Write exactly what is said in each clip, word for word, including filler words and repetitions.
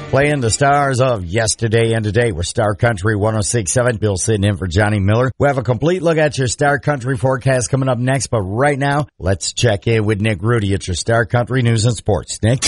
Playing the stars of yesterday and today. We're Star Country one oh six point seven. Bill sitting in for Johnny Miller. We have a complete look at your Star Country forecast coming up next. But right now, let's check in with Nick Rudy. It's your Star Country News and Sports. Nick?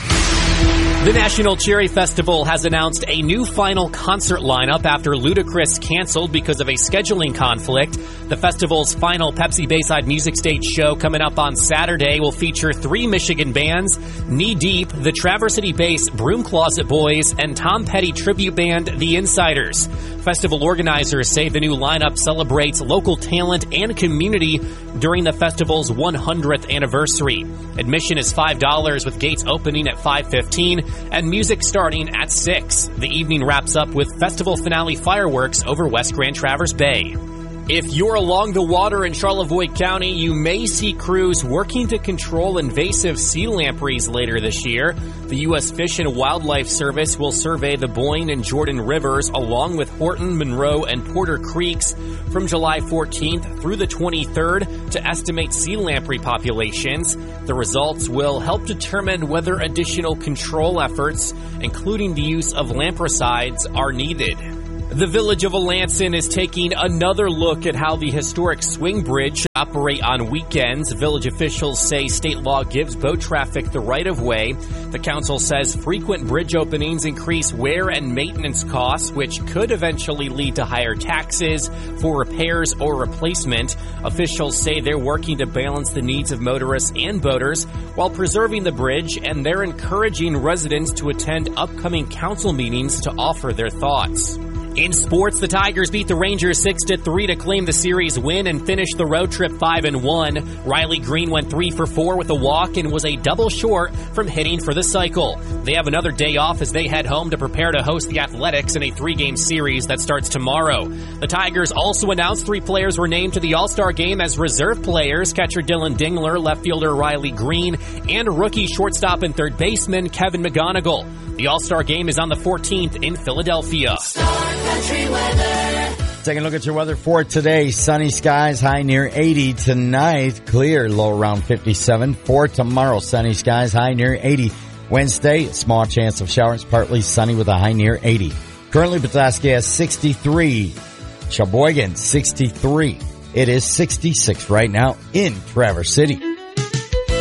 The National Cherry Festival has announced a new final concert lineup after Ludacris canceled because of a scheduling conflict. The festival's final Pepsi Bayside Music Stage show coming up on Saturday will feature three Michigan bands, Knee Deep, the Traverse City-based Broom Closet Boys, and Tom Petty tribute band, The Insiders. Festival organizers say the new lineup celebrates local talent and community during the festival's one hundredth anniversary. Admission is five dollars with gates opening at five fifteen and music starting at six. The evening wraps up with festival finale fireworks over West Grand Traverse Bay. If you're along the water in Charlevoix County, you may see crews working to control invasive sea lampreys later this year. The U S Fish and Wildlife Service will survey the Boyne and Jordan rivers along with Horton, Monroe, and Porter Creeks from July fourteenth through the twenty-third to estimate sea lamprey populations. The results will help determine whether additional control efforts, including the use of lampricides, are needed. The Village of Alanson is taking another look at how the historic swing bridge should operate on weekends. Village officials say state law gives boat traffic the right of way. The council says frequent bridge openings increase wear and maintenance costs, which could eventually lead to higher taxes for repairs or replacement. Officials say they're working to balance the needs of motorists and boaters while preserving the bridge, and they're encouraging residents to attend upcoming council meetings to offer their thoughts. In sports, the Tigers beat the Rangers six to three to claim the series win and finish the road trip five and one. Riley Green went three for four with a walk and was a double short from hitting for the cycle. They have another day off as they head home to prepare to host the Athletics in a three-game series that starts tomorrow. The Tigers also announced three players were named to the All-Star game as reserve players: catcher Dylan Dingler, left fielder Riley Green, and rookie shortstop and third baseman Kevin McGonigal. The All-Star game is on the fourteenth in Philadelphia. Country weather. Taking a look at your weather for today. Sunny skies, high near eighty. Tonight, clear, low around fifty-seven. For tomorrow, sunny skies, high near eighty. Wednesday, small chance of showers, partly sunny with a high near eighty. Currently, Petoskey has sixty-three. Sheboygan, sixty-three. It is sixty-six right now in Traverse City.